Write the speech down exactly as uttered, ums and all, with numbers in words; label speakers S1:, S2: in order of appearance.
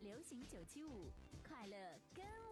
S1: 流行九七五，快乐跟